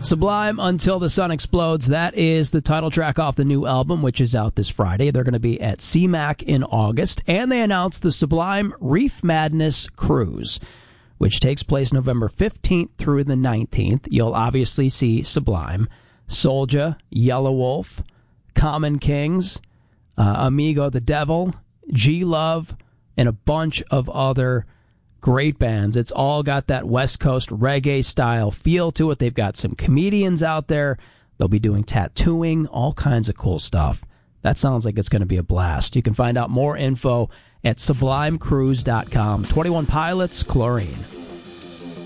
Sublime, Until the Sun Explodes. That is the title track off the new album, which is out this Friday. They're going to be at CMAC in August. And they announced the Sublime Reef Madness Cruise, which takes place November 15th through the 19th. You'll obviously see Sublime, Soulja, Yellow Wolf, Common Kings, Amigo the Devil, G-Love, and a bunch of other great bands. It's all got that West Coast reggae style feel to it. They've got some comedians out there. They'll be doing tattooing, all kinds of cool stuff. That sounds like it's going to be a blast. You can find out more info at sublimecruise.com. 21 Pilots, Chlorine.